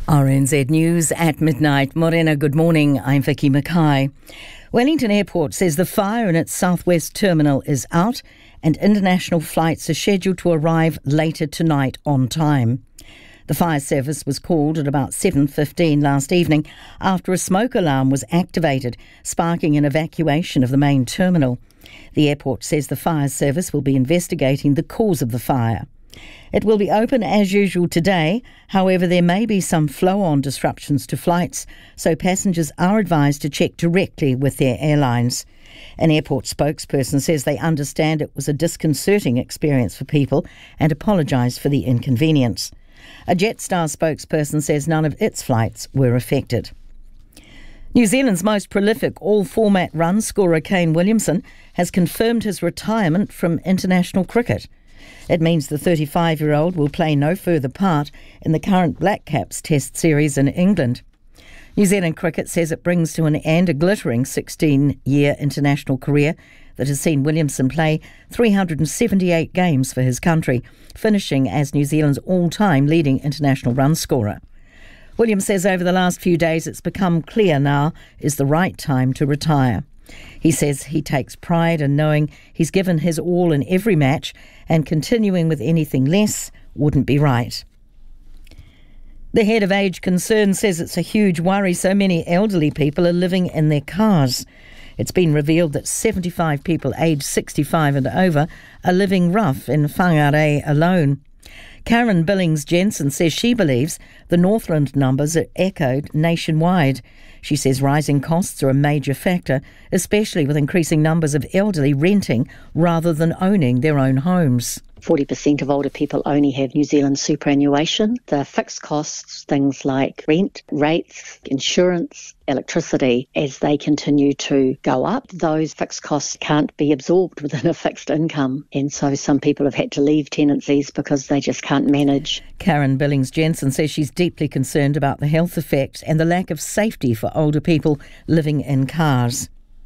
RNZ News at midnight. Morena, good morning. I'm Vicky Mackay. Wellington Airport says the fire in its southwest terminal is out and international flights are scheduled to arrive later tonight on time. The fire service was called at about 7:15 last evening after a smoke alarm was activated, sparking an evacuation of the main terminal. The airport says the fire service will be investigating the cause of the fire. It will be open as usual today. However, there may be some flow-on disruptions to flights, so passengers are advised to check directly with their airlines. An airport spokesperson says they understand it was a disconcerting experience for people and apologise for the inconvenience. A Jetstar spokesperson says none of its flights were affected. New Zealand's most prolific all-format run scorer Kane Williamson has confirmed his retirement from international cricket. It means the 35-year-old will play no further part in the current Black Caps Test series in England. New Zealand Cricket says it brings to an end a glittering 16-year international career that has seen Williamson play 378 games for his country, finishing as New Zealand's all-time leading international run scorer. Williams says over the last few days it's become clear now is the right time to retire. He says he takes pride in knowing he's given his all in every match and continuing with anything less wouldn't be right. The head of Age Concern says it's a huge worry so many elderly people are living in their cars. It's been revealed that 75 people aged 65 and over are living rough in Whangarei alone. Karen Billings-Jensen says she believes the Northland numbers are echoed nationwide. She says rising costs are a major factor, especially with increasing numbers of elderly renting rather than owning their own homes. 40% of older people only have New Zealand superannuation. The fixed costs, things like rent, rates, insurance, electricity, as they continue to go up, those fixed costs can't be absorbed within a fixed income. And so some people have had to leave tenancies because they just can't manage. Karen Billings-Jensen says she's deeply concerned about the health effects and the lack of safety for older people living in cars.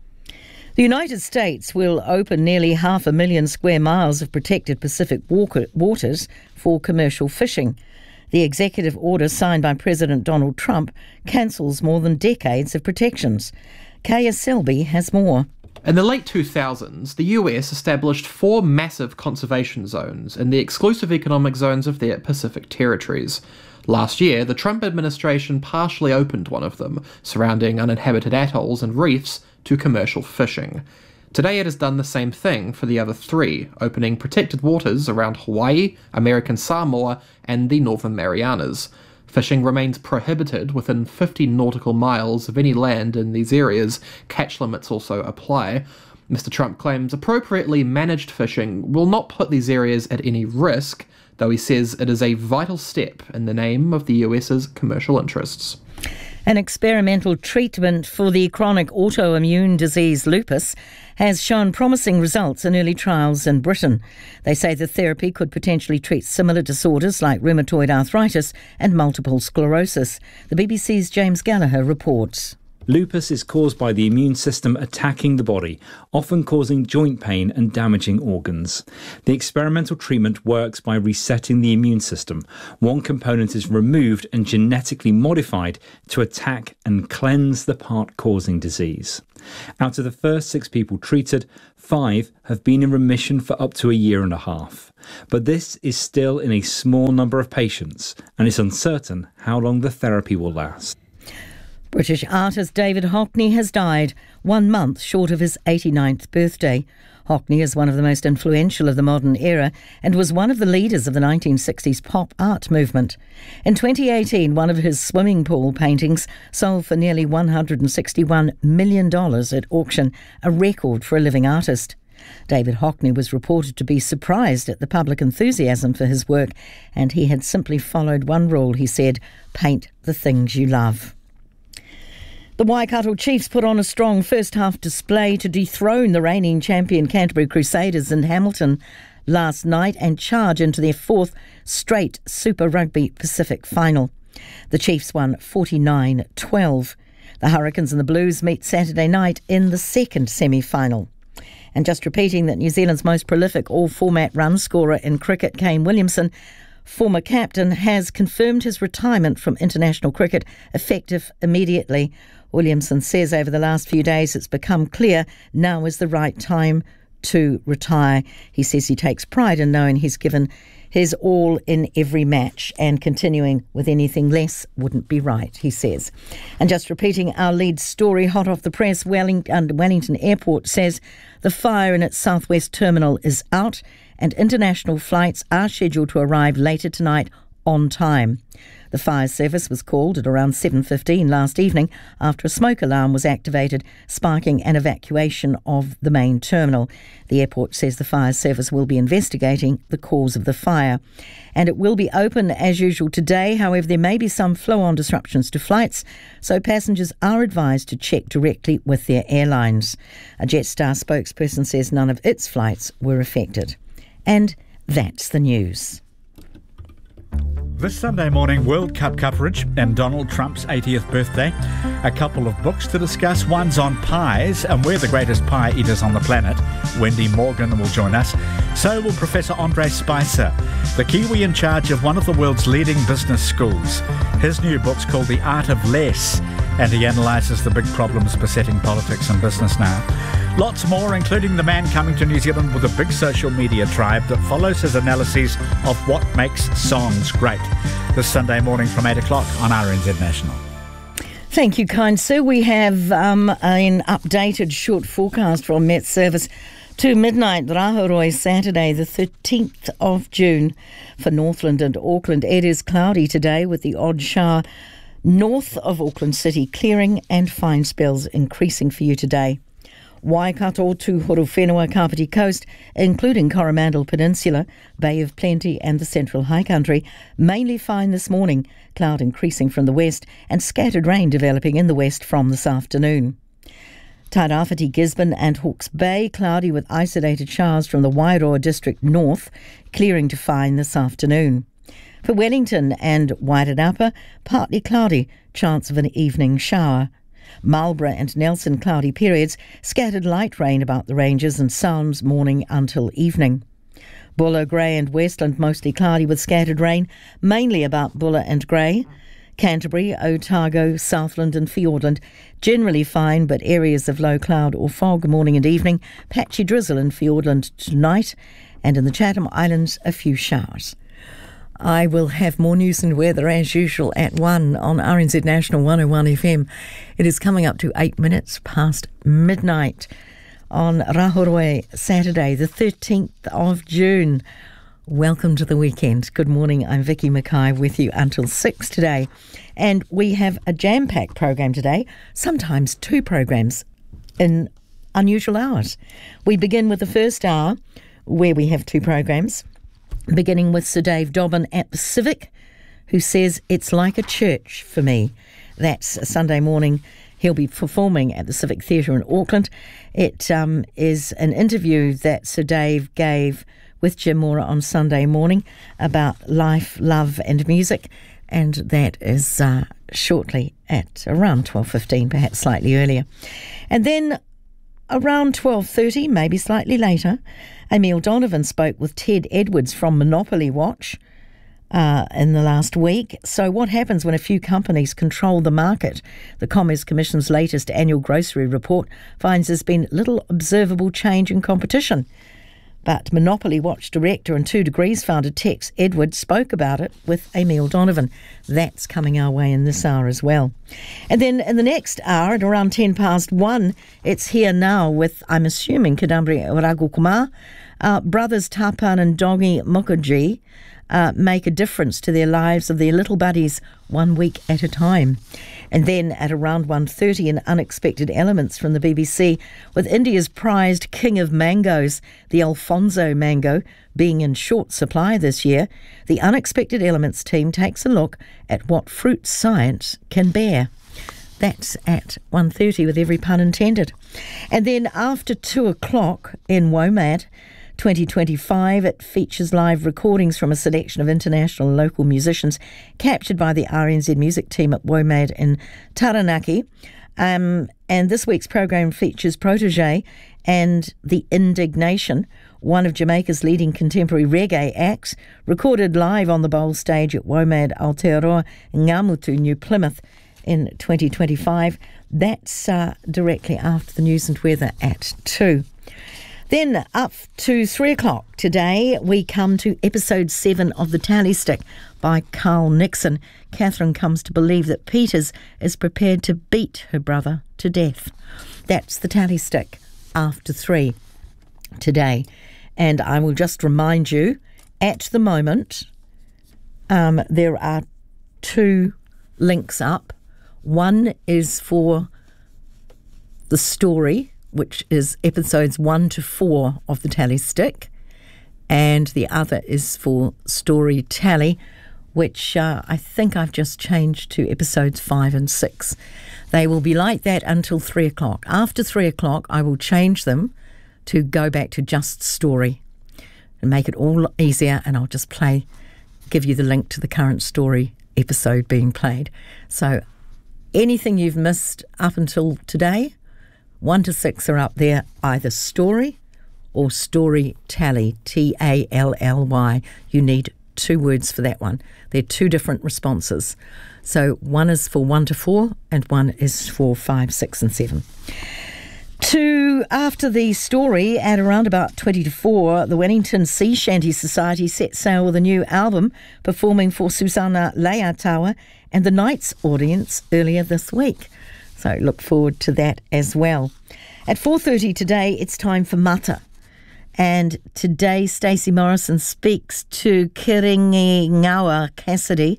The United States will open nearly 500,000 square miles of protected Pacific waters for commercial fishing. The executive order signed by President Donald Trump cancels more than decades of protections. Kaya Selby has more. In the late 2000s, the US established 4 massive conservation zones in the exclusive economic zones of their Pacific territories. Last year, the Trump administration partially opened one of them, surrounding uninhabited atolls and reefs, to commercial fishing. Today it has done the same thing for the other 3, opening protected waters around Hawaii, American Samoa, and the Northern Marianas. Fishing remains prohibited within 50 nautical miles of any land in these areas. Catch limits also apply. Mr. Trump claims appropriately managed fishing will not put these areas at any risk, though he says it is a vital step in the name of the US's commercial interests. An experimental treatment for the chronic autoimmune disease lupus has shown promising results in early trials in Britain. They say the therapy could potentially treat similar disorders like rheumatoid arthritis and multiple sclerosis. The BBC's James Gallagher reports. Lupus is caused by the immune system attacking the body, often causing joint pain and damaging organs. The experimental treatment works by resetting the immune system. One component is removed and genetically modified to attack and cleanse the part causing disease. Out of the first 6 people treated, 5 have been in remission for up to a year and a half. But this is still in a small number of patients, and it's uncertain how long the therapy will last. British artist David Hockney has died 1 month short of his 89th birthday. Hockney is one of the most influential of the modern era and was one of the leaders of the 1960s pop art movement. In 2018, one of his swimming pool paintings sold for nearly $161 million at auction, a record for a living artist. David Hockney was reported to be surprised at the public enthusiasm for his work, and he had simply followed one rule, he said: paint the things you love. The Waikato Chiefs put on a strong first-half display to dethrone the reigning champion Canterbury Crusaders in Hamilton last night and charge into their 4th straight Super Rugby Pacific final. The Chiefs won 49-12. The Hurricanes and the Blues meet Saturday night in the 2nd semi-final. And just repeating that New Zealand's most prolific all-format run scorer in cricket, Kane Williamson, former captain, has confirmed his retirement from international cricket, effective immediately. Williamson says over the last few days it's become clear now is the right time to retire. He says he takes pride in knowing he's given his all in every match, and continuing with anything less wouldn't be right, he says. And just repeating our lead story, hot off the press, Wellington Airport says the fire in its southwest terminal is out and international flights are scheduled to arrive later tonight on time. The fire service was called at around 7:15 last evening after a smoke alarm was activated, sparking an evacuation of the main terminal. The airport says the fire service will be investigating the cause of the fire. And it will be open as usual today. However, there may be some flow-on disruptions to flights, so passengers are advised to check directly with their airlines. A Jetstar spokesperson says none of its flights were affected. And that's the news. This Sunday morning, World Cup coverage and Donald Trump's 80th birthday. A couple of books to discuss. One's on pies, and we're the greatest pie eaters on the planet. Wendy Morgan will join us. So will Professor Andre Spicer, the Kiwi in charge of one of the world's leading business schools. His new book's called The Art of Less, and he analyses the big problems besetting politics and business now. Lots more, including the man coming to New Zealand with a big social media tribe that follows his analyses of what makes songs great. This Sunday morning from 8 o'clock on RNZ National. Thank you, kind sir. We have an updated short forecast from Met Service to midnight, Rahoroi, Saturday, the 13th of June for Northland and Auckland. It is cloudy today with the odd shower north of Auckland City, clearing and fine spells increasing for you today. Waikato to Horowhenua, Kapiti Coast, including Coromandel Peninsula, Bay of Plenty and the Central High Country, mainly fine this morning, cloud increasing from the west and scattered rain developing in the west from this afternoon. Tairāwhiti, Gisborne and Hawke's Bay, cloudy with isolated showers from the Wairoa district north, clearing to fine this afternoon. For Wellington and Wairarapa, partly cloudy, chance of an evening shower. Marlborough and Nelson, cloudy periods, scattered light rain about the ranges and Sounds morning until evening. Buller, Grey and Westland, mostly cloudy with scattered rain, mainly about Buller and Grey. Canterbury, Otago, Southland and Fiordland, generally fine but areas of low cloud or fog morning and evening, patchy drizzle in Fiordland tonight, and in the Chatham Islands a few showers. I will have more news and weather as usual at 1 on RNZ National 101 FM. It is coming up to 8 minutes past midnight on Rahoroi, Saturday, the 13th of June. Welcome to the weekend. Good morning, I'm Vicky Mackay with you until 6 today. And we have a jam-packed program today, sometimes two programs in unusual hours. We begin with the first hour where we have two programs, beginning with Sir Dave Dobbin at the Civic, who says it's like a church for me. That's a Sunday morning. He'll be performing at the Civic Theatre in Auckland. It is an interview that Sir Dave gave with Jim Mora on Sunday morning about life, love and music, and that is shortly at around 12:15, perhaps slightly earlier. And then around 12:30, maybe slightly later, Emile Donovan spoke with Ted Edwards from Monopoly Watch in the last week. So what happens when a few companies control the market? The Commerce Commission's latest annual grocery report finds there's been little observable change in competition. But Monopoly Watch director and 2 Degrees founder Tex Edwards spoke about it with Emile Donovan. That's coming our way in this hour as well. And then in the next hour, at around 10 past 1, it's Here Now with, I'm assuming, Kadambri Ragukumar. Brothers Tapan and Doggy Mukherjee make a difference to their lives of their little buddies 1 week at a time. And then at around 1:30, in Unexpected Elements from the BBC, with India's prized king of mangoes, the Alfonso mango, being in short supply this year, the Unexpected Elements team takes a look at what fruit science can bear. That's at 1:30 with every pun intended. And then after 2 o'clock in WOMAD 2025, it features live recordings from a selection of international and local musicians captured by the RNZ music team at WOMAD in Taranaki. And this week's program features Protégé and The Indignation, one of Jamaica's leading contemporary reggae acts, recorded live on the Bowl stage at WOMAD Aotearoa Ngamutu, New Plymouth in 2025. That's directly after the news and weather at 2. Then up to 3 o'clock today, we come to episode 7 of The Tally Stick by Carl Nixon. Catherine comes to believe that Peters is prepared to beat her brother to death. That's The Tally Stick after 3 today. And I will just remind you, at the moment, there are 2 links up. One is for the story, which is episodes 1 to 4 of The Tally Stick, and the other is for Story Tally, which I think I've just changed to episodes 5 and 6. They will be like that until 3 o'clock. After 3 o'clock, I will change them to go back to just story and make it all easier, and I'll just give you the link to the current story episode being played. So anything you've missed up until today, 1 to 6 are up there, either story or story tally, Tally. You need 2 words for that one. They're 2 different responses. So one is for 1 to 4 and one is for 5, 6 and 7. After the story, at around about 20 to 4, the Wellington Sea Shanty Society set sail with a new album, performing for Susana Leatawa and the Knights audience earlier this week. So look forward to that as well. At 4:30 today, it's time for Mata. And today, Stacey Morrison speaks to Kiringawa Cassidy,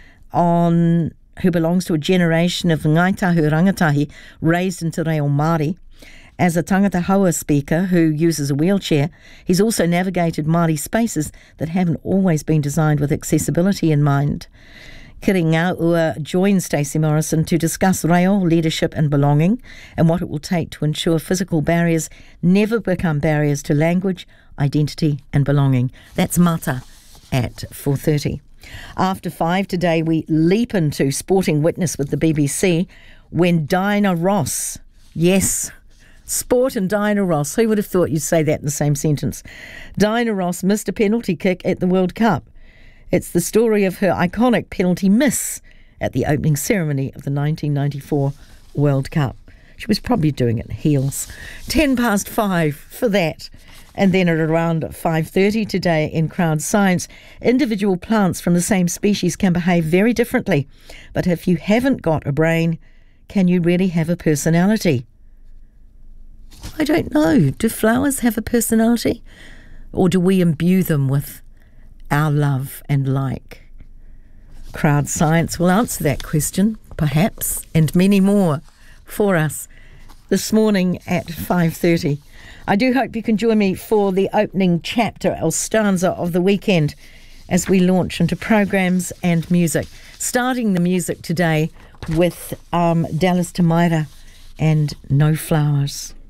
who belongs to a generation of Ngaitahu rangatahi raised in Te Reo Māori. As a tangata haua speaker who uses a wheelchair, he's also navigated Māori spaces that haven't always been designed with accessibility in mind. Kiringawa joins Stacey Morrison to discuss reo, leadership and belonging, and what it will take to ensure physical barriers never become barriers to language, identity and belonging. That's Mata at 4:30. After 5 today, we leap into Sporting Witness with the BBC when Diana Ross, yes, sport and Diana Ross, who would have thought you'd say that in the same sentence? Diana Ross missed a penalty kick at the World Cup. It's the story of her iconic penalty miss at the opening ceremony of the 1994 World Cup. She was probably doing it in heels. 5:10 for that. And then at around 5:30 today in Crowd Science, individual plants from the same species can behave very differently. But if you haven't got a brain, can you really have a personality? I don't know. Do flowers have a personality? Or do we imbue them with our love and like? Crowd Science will answer that question, perhaps, and many more for us this morning at 5:30. I do hope you can join me for the opening chapter or stanza of the weekend as we launch into programs and music. Starting the music today with Dallas Tamaira and No Flowers.